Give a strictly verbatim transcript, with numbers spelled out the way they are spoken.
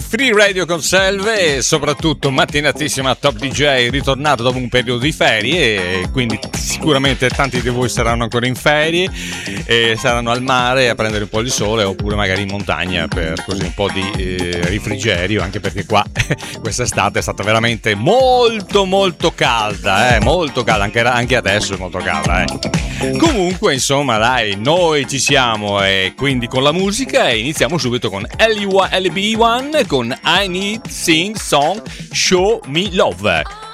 Free Radio con Selve e soprattutto mattinatissima Top D J, ritornato dopo un periodo di ferie, e quindi sicuramente tanti di voi saranno ancora in ferie e saranno al mare a prendere un po' di sole, oppure magari in montagna per così un po' di eh, rifrigerio, anche perché qua quest'estate è stata veramente molto molto calda, eh, molto calda, anche, anche adesso è molto calda, eh. Comunque insomma dai, noi ci siamo, e quindi con la musica iniziamo subito con L B one con I Need Sing Song Show Me Love.